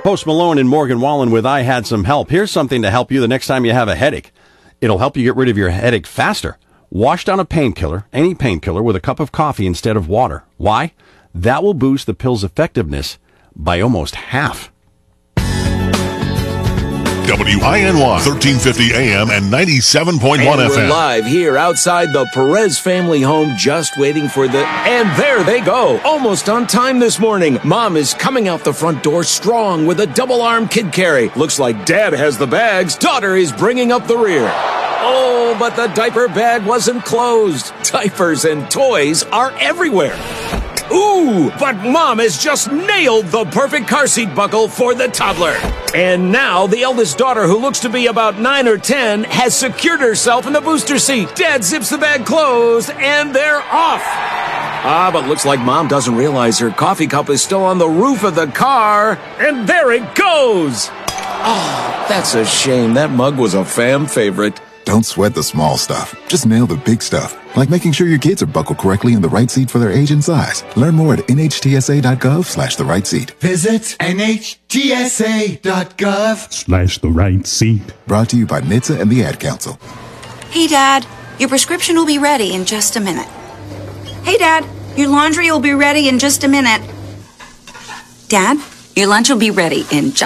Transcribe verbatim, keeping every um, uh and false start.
Post Malone and Morgan Wallen with I Had Some Help. Here's something to help you the next time you have a headache. It'll help you get rid of your headache faster. Wash down a painkiller, any painkiller, with a cup of coffee instead of water. Why? That will boost the pill's effectiveness by almost half. W I N Y, thirteen fifty A M and ninety-seven point one and F M. We're live here outside the Perez family home, just waiting for the... And there they go, almost on time this morning. Mom is coming out the front door strong with a double-arm kid carry. Looks like Dad has the bags. Daughter is bringing up the rear. Oh, but the diaper bag wasn't closed. Diapers and toys are everywhere. Ooh, but Mom has just nailed the perfect car seat buckle for the toddler. And now the eldest daughter, who looks to be about nine or ten, has secured herself in the booster seat. Dad zips the bag closed, and they're off. Ah, but looks like Mom doesn't realize her coffee cup is still on the roof of the car. And there it goes. Oh, that's a shame. That mug was a fam favorite. Don't sweat the small stuff. Just nail the big stuff, like making sure your kids are buckled correctly in the right seat for their age and size. Learn more at N H T S A dot gov slash the right seat. Visit N H T S A dot gov slash the right seat. Brought to you by N H T S A and the Ad Council. Hey, Dad, your prescription will be ready in just a minute. Hey, Dad, your laundry will be ready in just a minute. Dad, your lunch will be ready in just